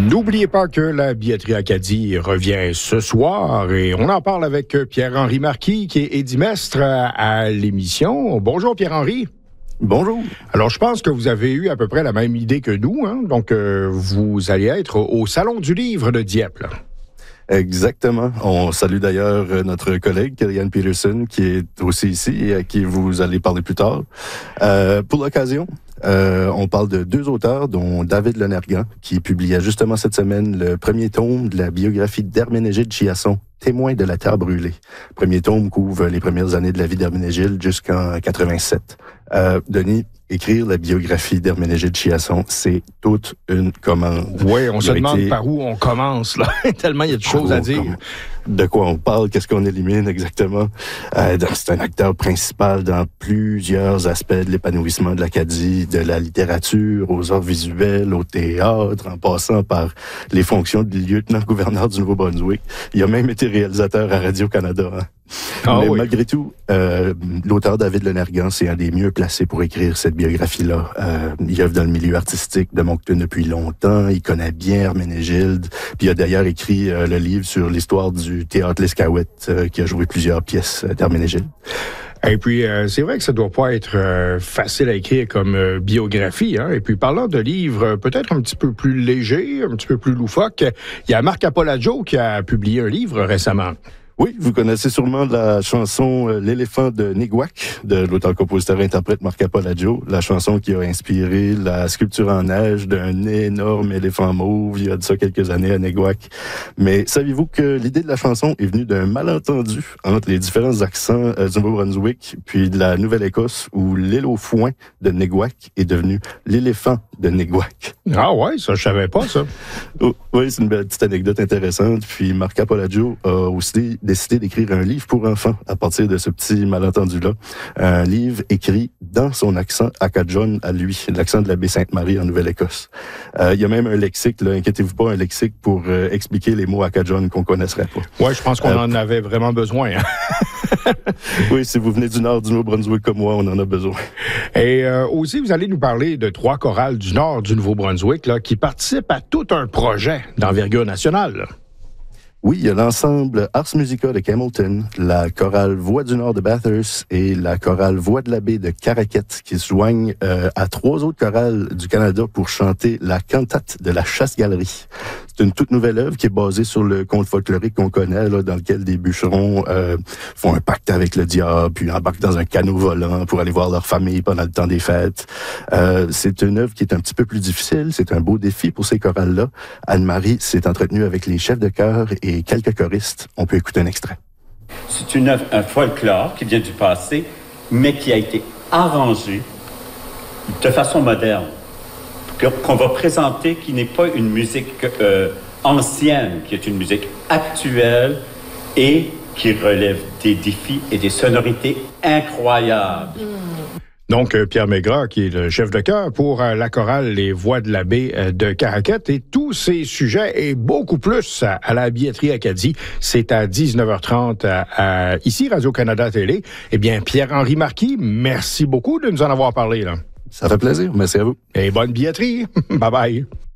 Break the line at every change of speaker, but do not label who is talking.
N'oubliez pas que la billetterie Acadie revient ce soir et on en parle avec Pierre-Henri Marquis qui est édimestre à l'émission. Bonjour Pierre-Henri.
Bonjour.
Alors, je pense que vous avez eu à peu près la même idée que nous, hein? Donc, vous allez être au Salon du Livre de Dieppe, là.
Exactement. On salue d'ailleurs notre collègue, Kellyanne Peterson, qui est aussi ici et à qui vous allez parler plus tard. Pour l'occasion, on parle de deux auteurs, dont David Lonergan, qui publiait justement cette semaine le premier tome de la biographie d'Herménégilde Chiasson, Témoin de la Terre brûlée. Le premier tome couvre les premières années de la vie d'Herménégilde jusqu'en 87. Denis, écrire la biographie d'Herménégilde Chiasson, c'est toute une commande.
Oui, on se demande par où on commence, là. Tellement il y a de choses à dire.
De quoi on parle, qu'est-ce qu'on élimine exactement. C'est un acteur principal dans plusieurs aspects de l'épanouissement de l'Acadie, de la littérature, aux arts visuels, au théâtre, en passant par les fonctions de lieutenant-gouverneur du Nouveau-Brunswick. Il a même été réalisateur à Radio-Canada. Hein. Mais oui. Malgré tout, l'auteur David Lonergan, c'est un des mieux placés pour écrire cette biographie-là. Il œuvre dans le milieu artistique de Moncton depuis longtemps, il connaît bien Herménégilde, puis il a d'ailleurs écrit le livre sur l'histoire du théâtre L'Escaouette, qui a joué plusieurs pièces d'Herménégilde.
Et puis, c'est vrai que ça doit pas être facile à écrire comme biographie, hein. Et puis, parlant de livres peut-être un petit peu plus légers, un petit peu plus loufoques, il y a Marc Apolaggio qui a publié un livre récemment.
Oui, vous connaissez sûrement la chanson L'éléphant de Neguac de l'auteur-compositeur-interprète Marc Apolaggio, la chanson qui a inspiré la sculpture en neige d'un énorme éléphant mauve il y a de ça quelques années à Neguac. Mais saviez-vous que l'idée de la chanson est venue d'un malentendu entre les différents accents du Nouveau-Brunswick puis de la Nouvelle-Écosse où l'île aux foins de Neguac est devenue l'éléphant de Neguac.
Ah ouais, ça je savais pas ça.
Oui, c'est une belle petite anecdote intéressante. Puis Marc Apolaggio a aussi décidé d'écrire un livre pour enfants à partir de ce petit malentendu-là. Un livre écrit dans son accent acadjon à lui, l'accent de la baie Sainte-Marie en Nouvelle-Écosse. Il y a même un lexique, là, inquiétez-vous pas, un lexique pour expliquer les mots acadjon qu'on connaisserait pas.
Oui, je pense qu'on en avait vraiment besoin. Hein?
Oui, si vous venez du nord du Nouveau-Brunswick comme moi, on en a besoin.
Et aussi, vous allez nous parler de 3 chorales du nord du Nouveau-Brunswick là, qui participent à tout un projet d'envergure nationale. Là.
Oui, il y a l'ensemble Ars Musica de Camelton, la chorale Voix du Nord de Bathurst et la chorale Voix de la Baie de Caraquet qui se joignent à 3 autres chorales du Canada pour chanter la cantate de la Chasse-Galerie. C'est une toute nouvelle œuvre qui est basée sur le conte folklorique qu'on connaît, là, dans lequel des bûcherons font un pacte avec le diable, puis embarquent dans un canot volant pour aller voir leur famille pendant le temps des fêtes. C'est une œuvre qui est un petit peu plus difficile, c'est un beau défi pour ces chorales-là. Anne-Marie s'est entretenue avec les chefs de chœur et quelques choristes. On peut écouter un extrait.
C'est une œuvre, un folklore qui vient du passé, mais qui a été arrangé de façon moderne, qu'on va présenter, qui n'est pas une musique ancienne, qui est une musique actuelle et qui relève des défis et des sonorités incroyables.
Donc, Pierre Maigrat, qui est le chef de chœur pour la chorale Les Voix de la Baie de Caraquet. Et tous ces sujets et beaucoup plus à la billetterie Acadie. C'est à 19h30 ici, Radio-Canada Télé. Eh bien, Pierre-Henri Marquis, merci beaucoup de nous en avoir parlé, là.
Ça fait plaisir. Merci à vous.
Et bonne billetterie. Bye-bye.